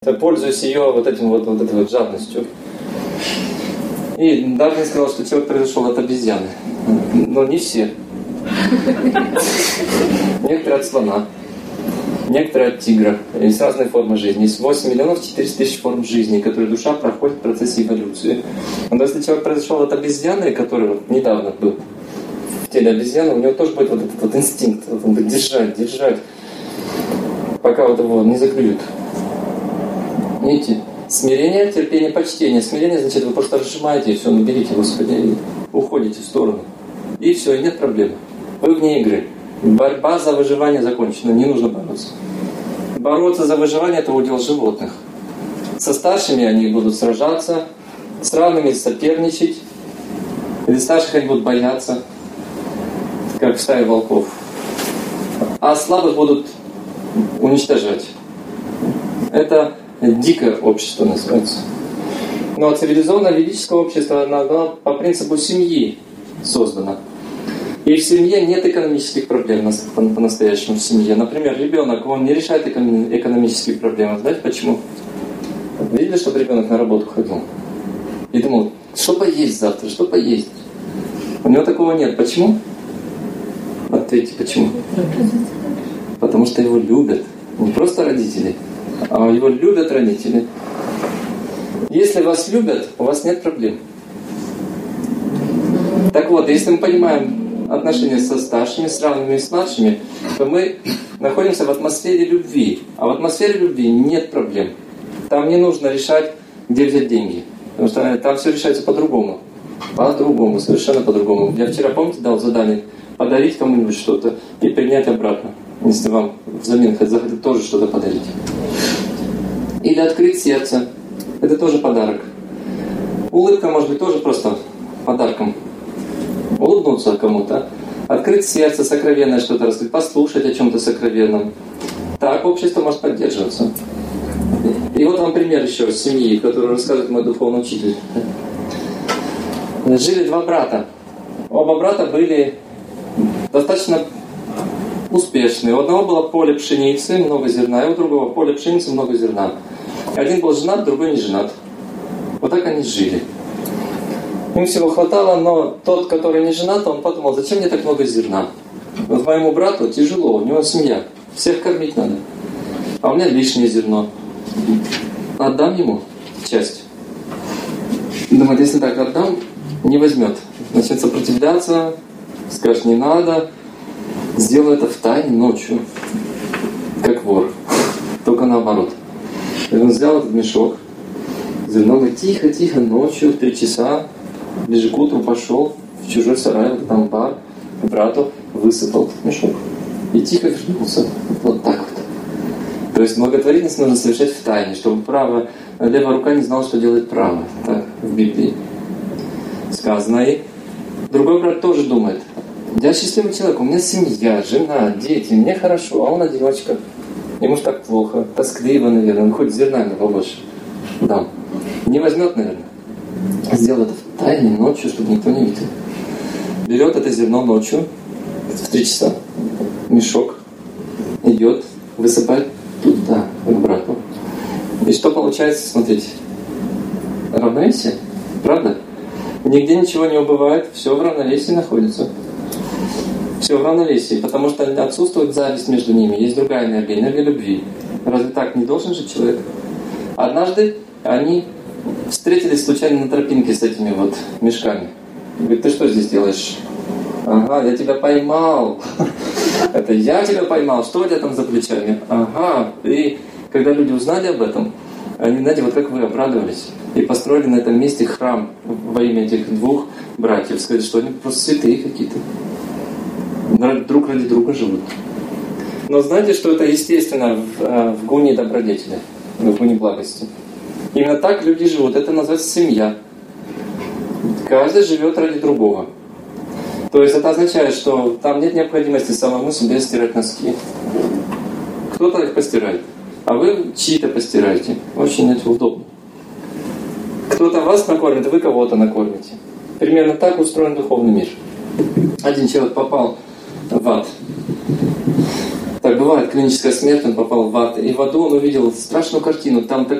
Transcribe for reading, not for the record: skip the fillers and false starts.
Пользуясь ее вот этой вот жадностью. И Дарвин сказал, что человек произошел от обезьяны. Но не все. Некоторые от слона. Некоторые от тигра. Есть разные формы жизни. Есть 8 миллионов 400 тысяч форм жизни, которые душа проходит в процессе эволюции. Но если человек произошел от обезьяны, который вот недавно был в теле обезьяны, у него тоже будет вот этот вот инстинкт. Вот он будет держать, пока вот его не заклюют. Видите? Смирение, терпение, почтение. Смирение значит, вы просто разжимаете и все, наберите, Господи, и уходите в сторону. И все, и нет проблем. Вы вне игры. Борьба за выживание закончена, не нужно бороться. Бороться за выживание – это удел животных. Со старшими они будут сражаться, с равными соперничать. Или старших они будут бояться, как в стае волков. А слабых будут уничтожать. Это дикое общество называется. Но цивилизованное ведическое общество, оно по принципу семьи создано. И в семье нет экономических проблем по-настоящему в семье. Например, ребенок, он не решает экономические проблемы. Знаете почему? Видели, чтобы ребенок на работу ходил? И думал, что поесть завтра, что поесть? У него такого нет. Почему? Ответьте, почему? Потому что его любят. Не просто родители, а его любят родители. Если вас любят, у вас нет проблем. Так вот, если мы понимаем отношения со старшими, с равными и с младшими, то мы находимся в атмосфере любви. А в атмосфере любви нет проблем. Там не нужно решать, где взять деньги. Потому что там все решается по-другому. По-другому, совершенно по-другому. Я вчера, помните, дал задание подарить кому-нибудь что-то и принять обратно, если вам взамен захотят тоже что-то подарить. Или открыть сердце. Это тоже подарок. Улыбка может быть тоже просто подарком. Улыбнуться кому-то, открыть сердце, сокровенное что-то рассказать, послушать о чем-то сокровенном. Так общество может поддерживаться. И вот вам пример еще из семьи, которую рассказывает мой духовный учитель. Жили два брата. Оба брата были достаточно успешные. У одного было поле пшеницы, много зерна, и у другого поле пшеницы, много зерна. Один был женат, другой не женат. Вот так они жили. Им всего хватало, но тот, который не женат, он подумал, зачем мне так много зерна? Вот моему брату тяжело, у него семья, всех кормить надо. А у меня лишнее зерно. Отдам ему часть. Думает, если так отдам, не возьмет. Начнет сопротивляться, скажет, не надо. Сделаю это втайне ночью, как вор. Только наоборот. И он взял этот мешок, зерно, тихо-тихо, ночью, 3 часа, ближе к утру пошел в чужой сарай, вот там бар, брату высыпал мешок. И тихо вернулся. Вот так вот. То есть благотворительность нужно совершать в тайне, чтобы левая рука не знала, что делает правая. Так в Библии сказано. И другой брат тоже думает, я счастливый человек, у меня семья, жена, дети, мне хорошо, а он одиночка. Ему ж так плохо, тоскливо, наверное, он хоть зернами побольше. Да. Не возьмет, наверное. Сделает это в тайне ночью, чтобы никто не видел. Берет это зерно ночью, в 3 часа, мешок, идет, высыпает туда, к брату. И что получается, смотрите, равновесие, правда? Нигде ничего не убывает, все в равновесии находится. Все в равновесии, потому что отсутствует зависть между ними, есть другая энергия любви. Разве так не должен жить человек? Однажды они встретились случайно на тропинке с этими вот мешками. Говорит, ты что здесь делаешь? Ага, я тебя поймал. Это я тебя поймал. Что у тебя там за плечами? Ага. И когда люди узнали об этом, они, знаете, вот как вы обрадовались. И построили на этом месте храм во имя этих 2 братьев. Сказали, что они просто святые какие-то. Друг ради друга живут. Но знаете, что это естественно в гуне добродетели, в гуне благости. Именно так люди живут. Это называется семья. Каждый живет ради другого. То есть это означает, что там нет необходимости самому себе стирать носки. Кто-то их постирает, а вы чьи-то постираете. Очень это удобно. Кто-то вас накормит, вы кого-то накормите. Примерно так устроен духовный мир. Один человек попал в ад. Так бывает клиническая смерть, он попал в ад. И в аду он увидел страшную картину. Там